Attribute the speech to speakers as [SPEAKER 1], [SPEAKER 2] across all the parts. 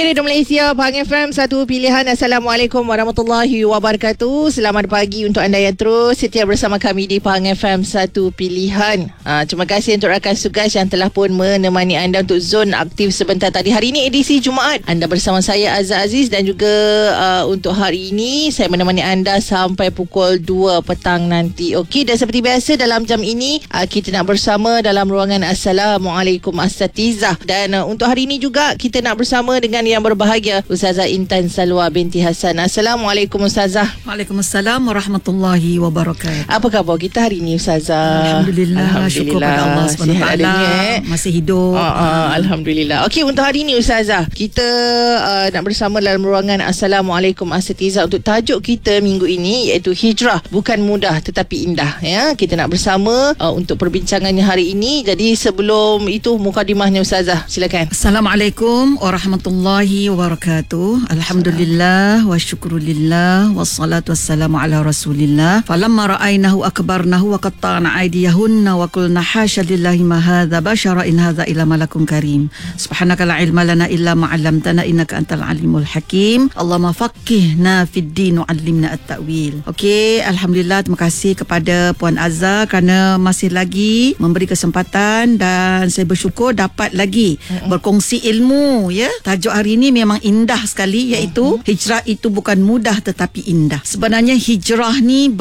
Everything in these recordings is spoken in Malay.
[SPEAKER 1] Radio Malaysia, Pahang FM, satu pilihan. Assalamualaikum warahmatullahi wabarakatuh. Selamat pagi untuk anda yang terus setia bersama kami di Pahang FM, satu pilihan. Terima kasih untuk rakan tugas yang telah pun menemani anda untuk zon aktif sebentar tadi. Hari ini edisi Jumaat. Anda bersama saya Azhar Aziz dan juga untuk hari ini saya menemani anda sampai pukul 2 petang nanti. Okey, dan seperti biasa dalam jam ini kita nak bersama dalam ruangan Assalamualaikum Asatizah. Dan untuk hari ini juga kita nak bersama dengan yang berbahagia Ustazah Intan Salwa binti Hasan. Assalamualaikum Ustazah.
[SPEAKER 2] Waalaikumsalam warahmatullahi wabarakatuh.
[SPEAKER 1] Apa khabar kita hari ini Ustazah?
[SPEAKER 2] Alhamdulillah. Syukur pada Allah SWT. Masih hidup.
[SPEAKER 1] Alhamdulillah. Okey, untuk hari ini Ustazah, kita nak bersama dalam ruangan Assalamualaikum Asatizah untuk tajuk kita minggu ini iaitu hijrah bukan mudah tetapi indah. Ya, kita nak bersama untuk perbincangannya hari ini. Jadi sebelum itu mukadimahnya Ustazah, silakan.
[SPEAKER 2] Assalamualaikum warahmatullahi wabarakatuh. Alhamdulillah wa syukrulillah wassalatu wassalamu ala rasulillah. Falamma ra'aynahu akbarnahu wa qatta'na aydiyahunna wa qulna hasya lillahi ma hadza bashara in hadza illa malakun karim. Subhanaka la ilma lana illa ma 'allamtana innaka antal alimul hakim. Allahumma faqihna fid din wa 'allimna at-ta'wil. Okey, alhamdulillah, terima kasih kepada Puan Azhar kerana masih lagi memberi kesempatan dan saya bersyukur dapat lagi berkongsi ilmu, ya. Tajuk hari ini memang indah sekali, iaitu hijrah itu bukan mudah tetapi indah. Sebenarnya hijrah ni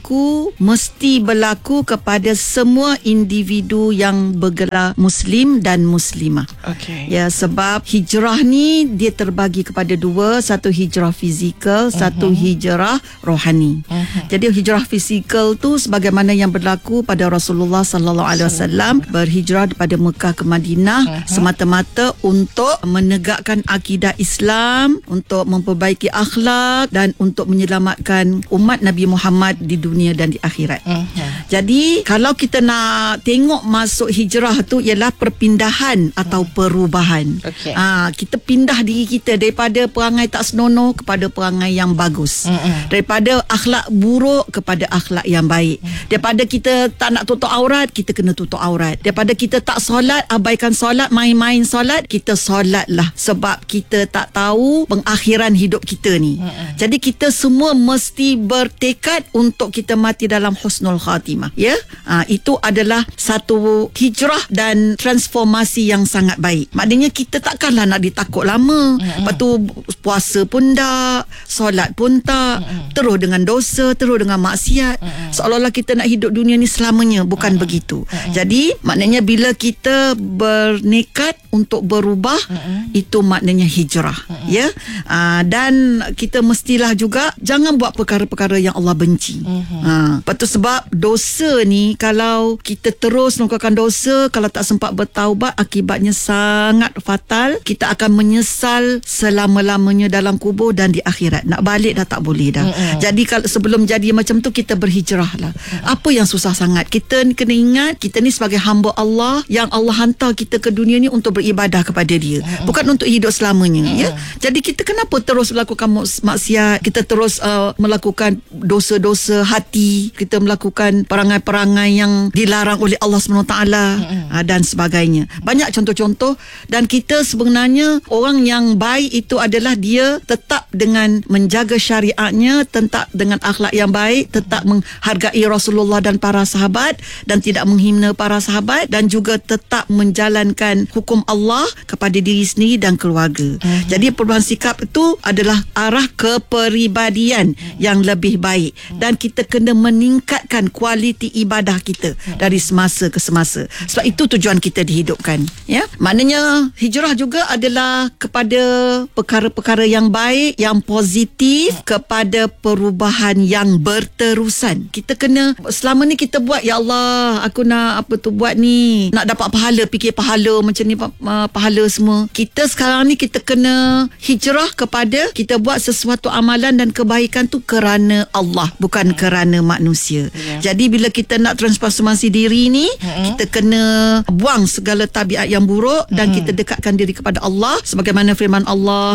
[SPEAKER 2] mesti berlaku kepada semua individu yang bergelar muslim dan muslimah.
[SPEAKER 1] Okey.
[SPEAKER 2] Ya, sebab hijrah ni dia terbagi kepada dua, satu hijrah fizikal, satu hijrah rohani. Jadi hijrah fizikal tu sebagaimana yang berlaku pada Rasulullah sallallahu alaihi wasallam, berhijrah daripada Mekah ke Madinah semata-mata untuk menegakkan akidah Islam, untuk memperbaiki akhlak dan untuk menyelamatkan umat Nabi Muhammad di dunia dan di akhirat. Jadi kalau kita nak tengok masuk hijrah tu ialah perpindahan atau perubahan. Kita pindah diri kita daripada perangai tak senonoh kepada perangai yang bagus, daripada akhlak buruk kepada akhlak yang baik, daripada kita tak nak tutup aurat, kita kena tutup aurat, daripada kita tak solat, abaikan solat, main-main solat, kita solatlah, sebab kita tak tahu pengakhiran hidup kita ni. Jadi kita semua mesti bertekad untuk kita mati dalam husnul khatimah, ya. Itu adalah satu hijrah dan transformasi yang sangat baik. Maknanya kita takkanlah nak ditakut lama. Lepas tu puasa pun tak, solat pun tak, terus dengan dosa, terus dengan maksiat, seolah-olah kita nak hidup dunia ni selamanya. Bukan begitu. Jadi maknanya bila kita bernekat untuk berubah, itu maknanya hijrah, ya. Dan kita mestilah juga jangan buat perkara-perkara yang Allah benci. Lepas tu sebab dosa ni, kalau kita terus melakukan dosa, kalau tak sempat bertaubat, akibatnya sangat fatal. Kita akan menyesal selama-lamanya dalam kubur dan di akhirat. Nak balik dah tak boleh dah. Jadi kalau sebelum jadi macam tu, kita berhijrah lah. Apa yang susah sangat? Kita ni kena ingat, kita ni sebagai hamba Allah yang Allah hantar kita ke dunia ni untuk beribadah kepada Dia, bukan untuk hidup selamanya, ya. Jadi kita kenapa terus melakukan maksiat, kita terus melakukan dosa-dosa hati, kita melakukan perangai-perangai yang dilarang oleh Allah SWT, dan sebagainya. Banyak contoh-contoh. Dan kita sebenarnya orang yang baik itu adalah dia tetap dengan menjaga syariatnya, tetap dengan akhlak yang baik, tetap menghargai Rasulullah dan para sahabat dan tidak menghina para sahabat, dan juga tetap menjalankan hukum Allah kepada diri sendiri dan keluarga. Jadi perubahan sikap itu adalah arah kepribadian yang lebih baik, dan kita kena meningkatkan kualiti ibadah kita dari semasa ke semasa. Sebab itu tujuan kita dihidupkan, ya. Maknanya hijrah juga adalah kepada perkara-perkara yang baik, yang positif, kepada perubahan yang berterusan. Kita kena, selama ni kita buat, ya Allah, aku nak buat ni, nak dapat pahala, fikir pahala macam ni, pahala semua. Kita sekarang ni kita kena hijrah kepada kita buat sesuatu amalan dan kebaikan tu kerana Allah, bukan kerana manusia. Jadi bila kita nak transformasi diri ni, kita kena buang segala tabiat yang buruk dan kita dekatkan diri kepada Allah sebagaimana firman Allah, a'udzubillahi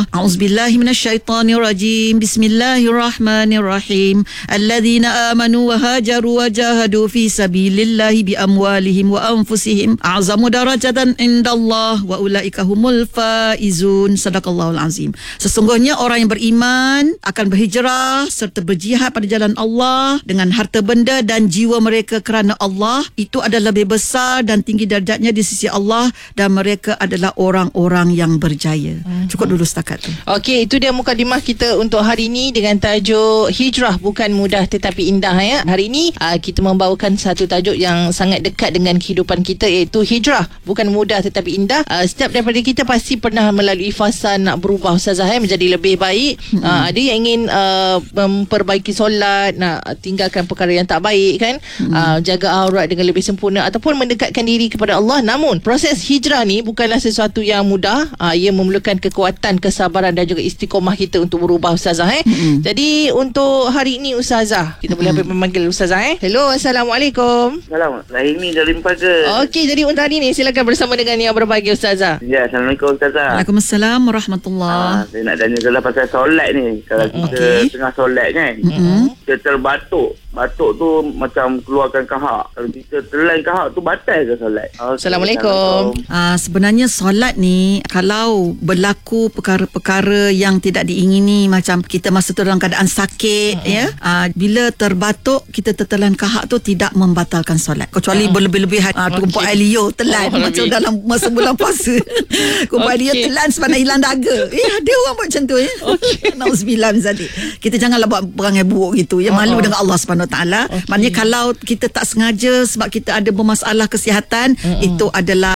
[SPEAKER 2] billahi minasyaitonir rajim. Bismillahirrahmanirrahim. Alladzina amanu wa hajaru wa jahadu fi sabilillahi bi amwalihim wa anfusihim a'zamu darajatan indallah wa ulaika humul faizun. Sadaqallahul azim. Sesungguhnya orang yang beriman akan berhijrah serta berjihad pada jalan Allah dengan harta benda dan jiwa mereka kerana Allah, itu adalah lebih besar dan tinggi darjatnya di sisi Allah, dan mereka adalah orang-orang yang berjaya. Cukup dulu setakat tu.
[SPEAKER 1] Okey, itu dia mukadimah kita untuk hari ini dengan tajuk hijrah bukan mudah tetapi indah ya. Hari ini kita membawakan satu tajuk yang sangat dekat dengan kehidupan kita, iaitu hijrah bukan mudah tetapi indah. Setiap daripada kita pasti pernah melalui fasa nak berubah ustazah menjadi lebih baik. Ada yang ingin memperbaiki solat, nak tinggalkan perkara yang tak baik kan, jaga aurat dengan lebih sempurna ataupun mendekatkan diri kepada Allah. Namun proses hijrah ni bukanlah sesuatu yang mudah. Ia memerlukan kekuatan, kesabaran dan juga istiqomah kita untuk berubah ustazah Jadi untuk hari ini ustazah, kita boleh memanggil ustazah Hello, Assalamualaikum.
[SPEAKER 3] Assalamualaikum. Rahimi dari Lembaga.
[SPEAKER 1] Okey, jadi untuk hari ini silakan bersama dengan yang berbahagia ustazah.
[SPEAKER 3] Ya, Assalamualaikum ustazah.
[SPEAKER 2] Waalaikumsalam warahmatullahi.
[SPEAKER 3] Saya nak tanya dulu pasal solat ni. Kalau kita tengah solat kan, kita terbatuk. Batuk tu macam keluarkan kahak. Kalau kita telan kahak tu batal ke solat?
[SPEAKER 1] Assalamualaikum.
[SPEAKER 2] Sebenarnya solat ni kalau berlaku perkara-perkara yang tidak diingini, macam kita masa tu dalam keadaan sakit bila terbatuk kita tertelan kahak tu tidak membatalkan solat, kecuali berlebih-lebihan tumpah air liur telan macam dalam masa bulan puasa. Tumpah air liur telan sebab nak hilang dahaga. Ada orang buat macam tu Nauzubillah min zalik. Kita janganlah buat perangai buruk gitu malu dengan Allah Subhanahu Taala. Maknanya kalau kita tak sengaja sebab kita ada bermasalah kesihatan, itu adalah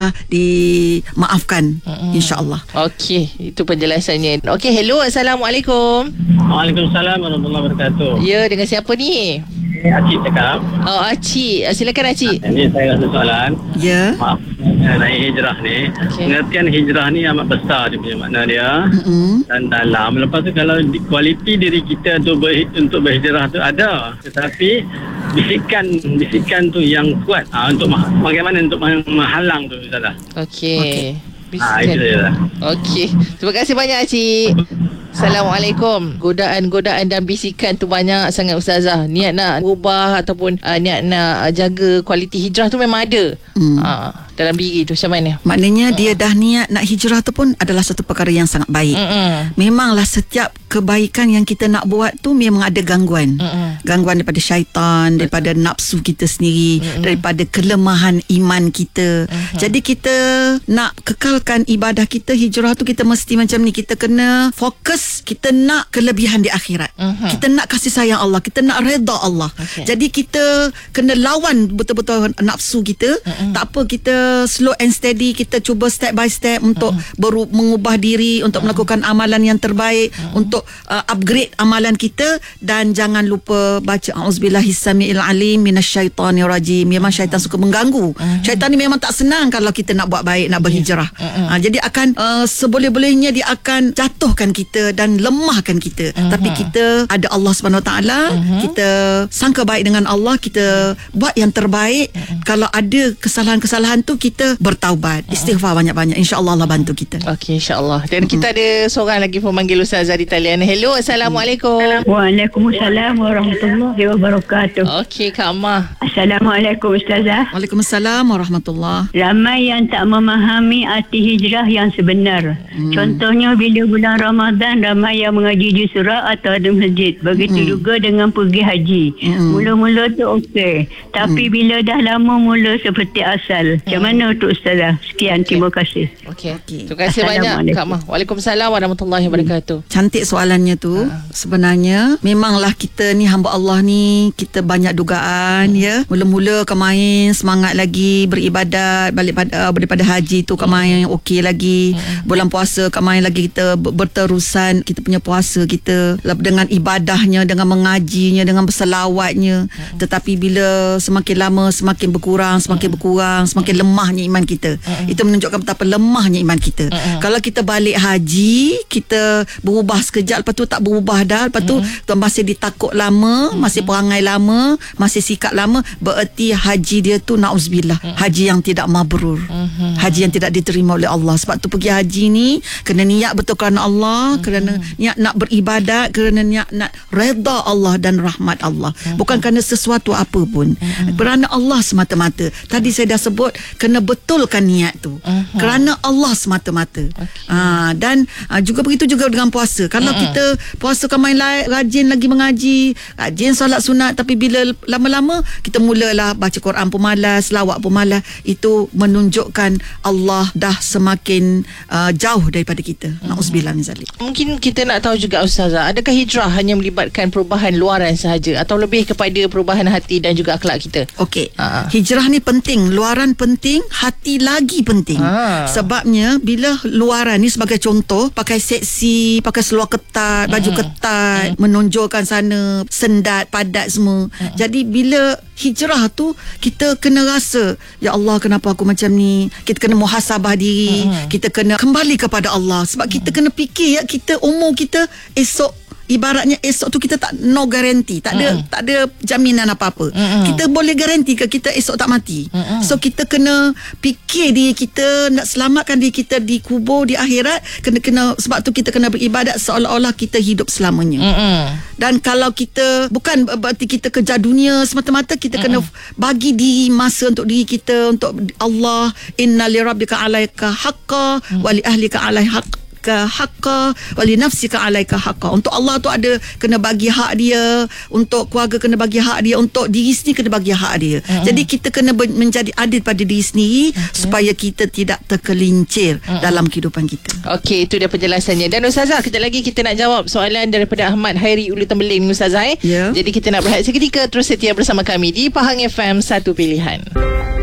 [SPEAKER 2] dimaafkan insya-Allah.
[SPEAKER 1] Okey, itu penjelasannya. Okey, hello, Assalamualaikum.
[SPEAKER 4] Waalaikumsalam warahmatullahi wabarakatuh.
[SPEAKER 1] Ya, dengan siapa ni?
[SPEAKER 4] Acik cakap.
[SPEAKER 1] Oh, Acik. Silakan Acik.
[SPEAKER 4] Ini saya rasa soalan.
[SPEAKER 2] Ya.
[SPEAKER 4] Maaf, naik hijrah ni. Pengertian hijrah ni amat besar dia punya makna dia. Dan dalam. Lepas tu kalau kualiti diri kita tu untuk berhijrah tu ada. Tetapi bisikan tu yang kuat untuk bagaimana untuk menghalang tu salah.
[SPEAKER 1] Okey.
[SPEAKER 4] Itu dia lah.
[SPEAKER 1] Okey. Terima kasih banyak Acik. Assalamualaikum. Godaan-godaan dan bisikan tu banyak sangat ustazah. Niat nak ubah ataupun niat nak jaga kualiti hijrah tu memang ada dalam diri tu. Macam mana?
[SPEAKER 2] Maknanya dia dah niat nak hijrah tu pun adalah satu perkara yang sangat baik. Memanglah setiap kebaikan yang kita nak buat tu memang ada gangguan. Gangguan daripada syaitan, daripada nafsu kita sendiri, daripada kelemahan iman kita. Jadi kita nak kekalkan ibadah kita, hijrah tu kita mesti macam ni. Kita kena fokus, kita nak kelebihan di akhirat. Kita nak kasih sayang Allah, kita nak redha Allah. Jadi kita kena lawan betul-betul nafsu kita. Tak apa, kita slow and steady, kita cuba step by step untuk mengubah diri, untuk melakukan amalan yang terbaik, untuk upgrade amalan kita. Dan jangan lupa baca auzubillahi samiil alim minasyaitonir rajim. Memang syaitan suka mengganggu. Syaitan ni memang tak senang kalau kita nak buat baik, nak berhijrah. Jadi akan seboleh-bolehnya dia akan jatuhkan kita dan lemahkan kita. Tapi kita ada Allah Subhanahu Taala, kita sangka baik dengan Allah, kita buat yang terbaik. Kalau ada kesalahan-kesalahan tu kita bertaubat, istighfar banyak-banyak, insya-Allah Allah bantu kita.
[SPEAKER 1] Okey, insya-Allah. Dan kita ada seorang lagi pemanggil ustazah di talian. Hello, Assalamualaikum.
[SPEAKER 5] Waalaikumsalam warahmatullahi wabarakatuh.
[SPEAKER 1] Okey, Kak Mah.
[SPEAKER 5] Assalamualaikum ustazah.
[SPEAKER 2] Waalaikumsalam warahmatullahi.
[SPEAKER 5] Ramai yang tak memahami arti hijrah yang sebenar. Contohnya bila bulan Ramadan ramai yang mengaji di surau atau di masjid. Begitu juga dengan pergi haji. Mula-mula tu okey, tapi bila dah lama mula seperti asal. Macam mana tu ustazah? Sekian, terima kasih.
[SPEAKER 1] Okey. Terima kasih banyak Kak Mah. Waalaikumsalam warahmatullahi wabarakatuh.
[SPEAKER 2] Cantik soalannya tu. Sebenarnya memanglah kita ni hamba Allah ni, kita banyak dugaan Mula-mula kemarin semangat lagi beribadat, balik daripada haji tu kemarin okey lagi. Bulan puasa kemarin lagi kita berterusan kita punya puasa kita dengan ibadahnya, dengan mengajinya, dengan berselawatnya. Tetapi bila semakin lama semakin berkurang, semakin lemahnya iman kita. Itu menunjukkan betapa lemahnya iman kita. Kalau kita balik haji, kita berubah sekejap hijab, lepas tu tak berubah dah, lepas tu masih ditakut lama, masih perangai lama, masih sikap lama, bererti haji dia tu na'uzubillah, haji yang tidak mabrur, haji yang tidak diterima oleh Allah. Sebab tu pergi haji ni kena niat betul kerana Allah, kerana niat nak beribadat, kerana niat nak redha Allah dan rahmat Allah, bukan kerana sesuatu apa pun, kerana Allah semata-mata. Tadi saya dah sebut, kena betulkan niat tu kerana Allah semata-mata. Dan juga begitu juga dengan puasa. Kalau kita puasa kan main rajin lagi mengaji, rajin solat sunat, tapi bila lama-lama kita mulalah baca Quran pun malas, selawat pun malas, itu menunjukkan Allah dah semakin jauh daripada kita. Na'uzubillah min zalik.
[SPEAKER 1] Mungkin kita nak tahu juga Ustazah, adakah hijrah hanya melibatkan perubahan luaran sahaja atau lebih kepada perubahan hati dan juga akhlak kita?
[SPEAKER 2] Okey. Hijrah ni penting, luaran penting, hati lagi penting. Sebabnya bila luaran ni sebagai contoh, pakai seksi, pakai seluar ketat, baju ketat, menonjolkan sana, sendat, padat semua. Jadi bila hijrah tu, kita kena rasa, ya Allah, kenapa aku macam ni? Kita kena muhasabah diri, kita kena kembali kepada Allah. Sebab kita kena fikir, ya, kita umur kita esok, ibaratnya esok tu kita tak no garanti, tak ada jaminan apa-apa. Kita boleh garanti ke kita esok tak mati. So kita kena fikir diri kita, nak selamatkan diri kita di kubur, di akhirat, kena sebab tu kita kena beribadat seolah-olah kita hidup selamanya. Dan kalau kita, bukan berarti kita kejar dunia semata-mata, kita kena bagi diri masa untuk diri kita, untuk Allah. Inna li rabbika alaika haqqa wa li ahlika alaika haqqa wa li nafsika alaika haqqa. Untuk Allah tu ada, kena bagi hak dia, untuk keluarga kena bagi hak dia, untuk diri sendiri kena bagi hak dia. Jadi kita kena menjadi adil pada diri sendiri supaya kita tidak tergelincir dalam kehidupan kita.
[SPEAKER 1] Okey, itu dia penjelasannya. Dan Ustazah, kejap lagi kita nak jawab soalan daripada Ahmad Hairi Ulu Tembeling, Ustazah. Jadi kita nak berehat seketika, terus setia bersama kami di Pahang FM, Satu Pilihan.